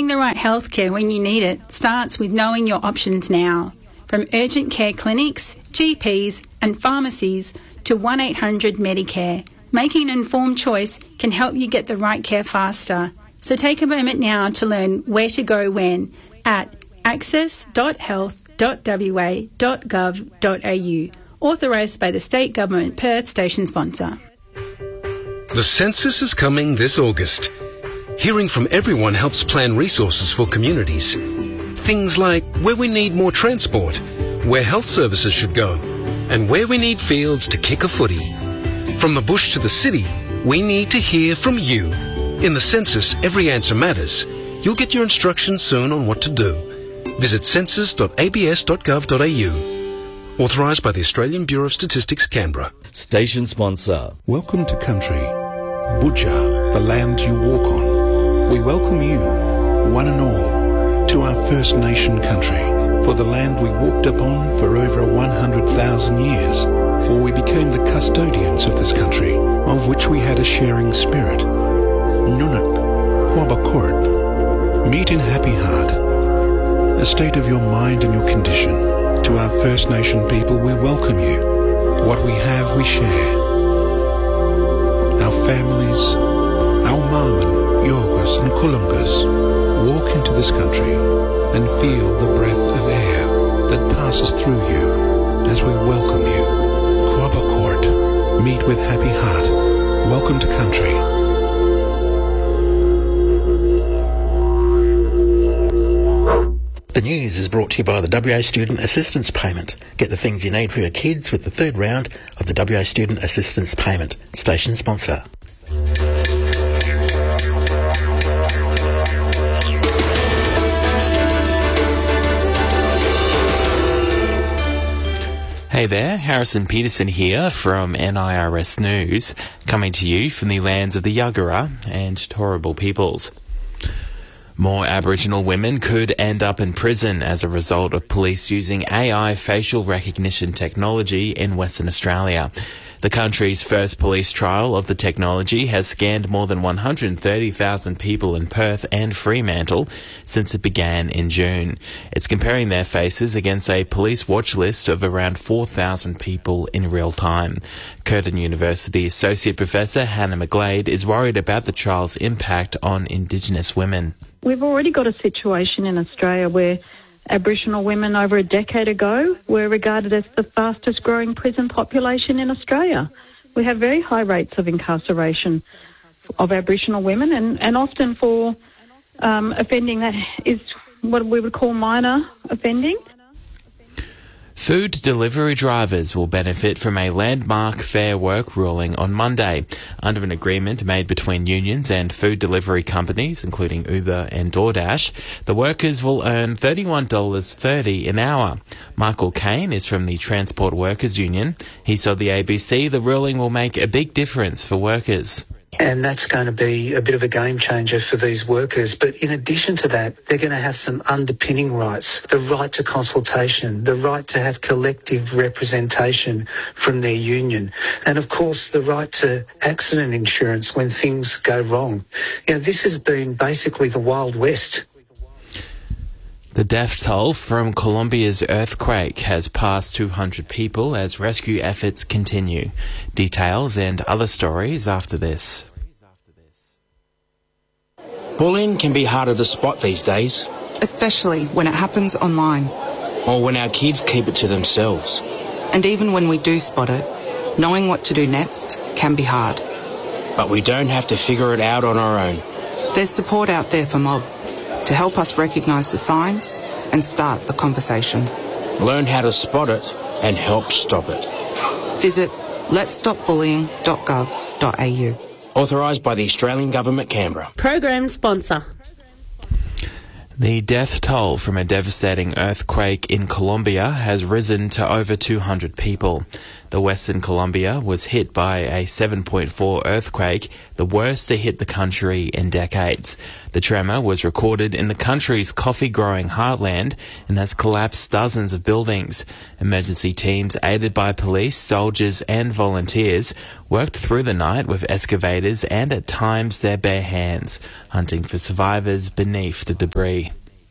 Getting the right healthcare when you need it starts with knowing your options now. From urgent care clinics, GPs and pharmacies to 1800 Medicare, making an informed choice can help you get the right care faster. So take a moment now to learn where to go when at access.health.wa.gov.au. Authorised by the State Government, Perth Station Sponsor. The census is coming this August. Hearing from everyone helps plan resources for communities. Things like where we need more transport, where health services should go, and where we need fields to kick a footy. From the bush to the city, we need to hear from you. In the census, every answer matters. You'll get your instructions soon on what to do. Visit census.abs.gov.au. Authorised by the Australian Bureau of Statistics, Canberra. Station sponsor. Welcome to country. Budja, the land you walk on. We welcome you, one and all, to our First Nation country, for the land we walked upon for over 100,000 years, for we became the custodians of this country, of which we had a sharing spirit. Nunuk, Quabakort, meet in happy heart, a state of your mind and your condition. To our First Nation people, we welcome you. What we have, we share. Our families, our Marman, Yorgas and Kulungas walk into this country and feel the breath of air that passes through you as we welcome you. Quabakort, meet with happy heart. Welcome to country. The news is brought to you by the WA Student Assistance Payment. Get the things you need for your kids with the third round of the WA Student Assistance Payment. Station sponsor. Hey there, Harrison Peterson here from NIRS News, coming to you from the lands of the Yuggera and Turrbal peoples. More Aboriginal women could end up in prison as a result of police using AI facial recognition technology in Western Australia. The country's first police trial of the technology has scanned more than 130,000 people in Perth and Fremantle since it began in June. It's comparing their faces against a police watch list of around 4,000 people in real time. Curtin University Associate Professor Hannah McGlade is worried about the trial's impact on Indigenous women. We've already got a situation in Australia where Aboriginal women over a decade ago were regarded as the fastest growing prison population in Australia. We have very high rates of incarceration of Aboriginal women and often for offending that is what we would call minor offending. Food delivery drivers will benefit from a landmark Fair Work ruling on Monday. Under an agreement made between unions and food delivery companies, including Uber and DoorDash, the workers will earn $31.30 an hour. Michael Kane is from the Transport Workers Union. He told the ABC the ruling will make a big difference for workers. And that's going to be a bit of a game changer for these workers. But in addition to that, they're going to have some underpinning rights, the right to consultation, the right to have collective representation from their union, and of course the right to accident insurance when things go wrong. You know, this has been basically the Wild West. The death toll from Colombia's earthquake has passed 200 people as rescue efforts continue. Details and other stories after this. Bullying can be harder to spot these days. Especially when it happens online. Or when our kids keep it to themselves. And even when we do spot it, knowing what to do next can be hard. But we don't have to figure it out on our own. There's support out there for Mob to help us recognise the signs and start the conversation. Learn how to spot it and help stop it. Visit letsstopbullying.gov.au. Authorised by the Australian Government, Canberra. Program sponsor. The death toll from a devastating earthquake in Colombia has risen to over 200 people. The Western Colombia was hit by a 7.4 earthquake, the worst to hit the country in decades. The tremor was recorded in the country's coffee-growing heartland and has collapsed dozens of buildings. Emergency teams, aided by police, soldiers and volunteers, worked through the night with excavators and at times their bare hands, hunting for survivors beneath the debris.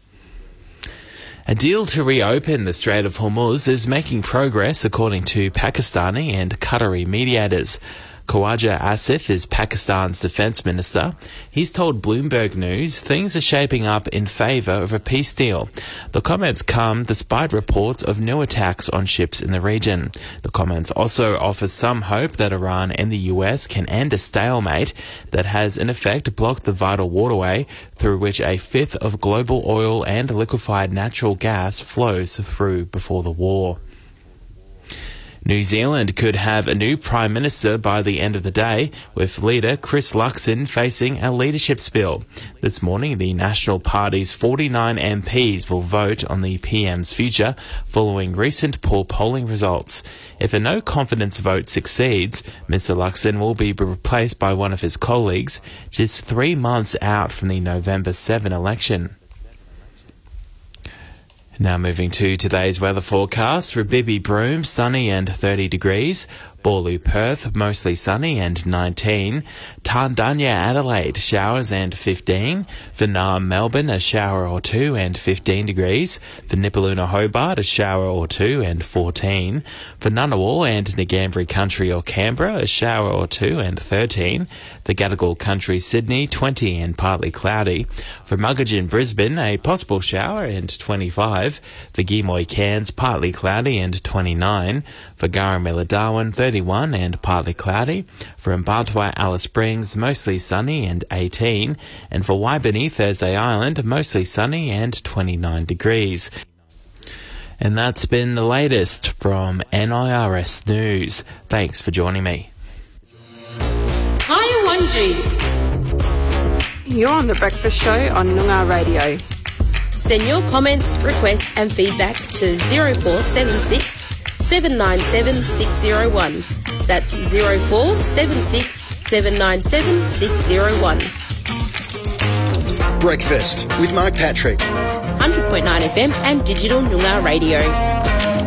A deal to reopen the Strait of Hormuz is making progress, according to Pakistani and Qatari mediators. Khawaja Asif is Pakistan's defence minister. He's told Bloomberg News things are shaping up in favour of a peace deal. The comments come despite reports of new attacks on ships in the region. The comments also offer some hope that Iran and the US can end a stalemate that has in effect blocked the vital waterway through which a fifth of global oil and liquefied natural gas flows through before the war. New Zealand could have a new Prime Minister by the end of the day, with leader Chris Luxon facing a leadership spill. This morning, the National Party's 49 MPs will vote on the PM's future following recent poor polling results. If a no-confidence vote succeeds, Mr Luxon will be replaced by one of his colleagues just 3 months out from the November 7 election. Now moving to today's weather forecast. For Bibby Broome, sunny and 30 degrees. Borlu, Perth, mostly sunny and 19. Tandanya, Adelaide, showers and 15. For Naarm, Melbourne, a shower or 2 and 15 degrees. For Nipaluna, Hobart, a shower or 2 and 14. For Ngunnawal and Ngambri Country or Canberra, a shower or 2 and 13. For Gadigal Country, Sydney, 20 and partly cloudy. For Muggeridge, Brisbane, a possible shower and 25. For Gimoy, Cairns, partly cloudy and 29. For Garramilla, Darwin, 31 and partly cloudy. For Mbatwa, Alice Springs, mostly sunny and 18. And for Waibini, Thursday Island, mostly sunny and 29 degrees. And that's been the latest from NIRS News. Thanks for joining me. Hi, Wanji. You're on The Breakfast Show on Noongar Radio. Send your comments, requests and feedback to 0476 797 601. That's 0476 797 601. Breakfast with Mark Patrick. 100.9 FM and Digital Noongar Radio.